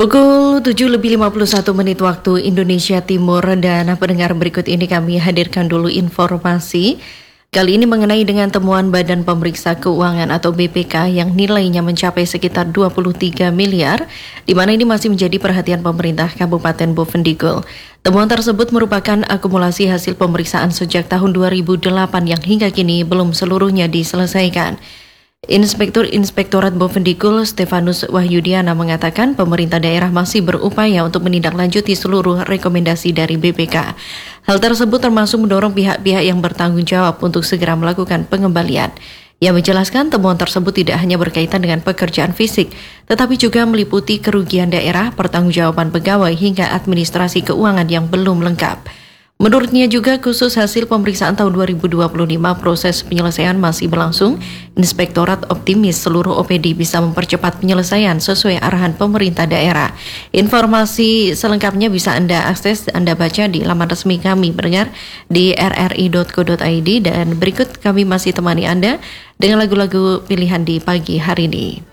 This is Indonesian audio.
Pukul 7:51 waktu Indonesia Timur, dan pendengar, berikut ini kami hadirkan dulu informasi. Kali ini mengenai dengan temuan Badan Pemeriksa Keuangan atau BPK yang nilainya mencapai sekitar 23 miliar, di mana ini masih menjadi perhatian pemerintah Kabupaten Bovendigul. Temuan tersebut merupakan akumulasi hasil pemeriksaan sejak tahun 2008 yang hingga kini belum seluruhnya diselesaikan. Inspektur Inspektorat Bovendigul Stefanus Wahyudiana mengatakan pemerintah daerah masih berupaya untuk menindaklanjuti seluruh rekomendasi dari BPK. Hal tersebut termasuk mendorong pihak-pihak yang bertanggung jawab untuk segera melakukan pengembalian. Ia menjelaskan temuan tersebut tidak hanya berkaitan dengan pekerjaan fisik, tetapi juga meliputi kerugian daerah, pertanggungjawaban pegawai, hingga administrasi keuangan yang belum lengkap. Menurutnya juga khusus hasil pemeriksaan tahun 2025 proses penyelesaian masih berlangsung. Inspektorat optimis seluruh OPD bisa mempercepat penyelesaian sesuai arahan pemerintah daerah. Informasi selengkapnya bisa Anda akses, Anda baca di laman resmi kami pendengar di rri.co.id, dan berikut kami masih temani Anda dengan lagu-lagu pilihan di pagi hari ini.